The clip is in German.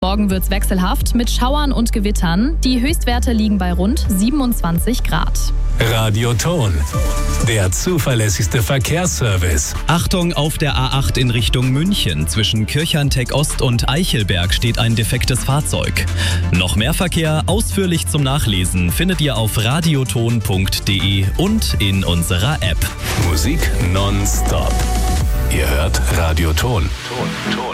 Morgen wird's wechselhaft mit Schauern und Gewittern. Die Höchstwerte liegen bei rund 27 Grad. Radioton, der zuverlässigste Verkehrsservice. Achtung, auf der A8 in Richtung München. Zwischen Kirchheinteck Ost und Eichelberg steht ein defektes Fahrzeug. Noch mehr Verkehr ausführlich zum Nachlesen findet ihr auf radioton.de und in unserer App. Musik nonstop. Ihr hört Radioton.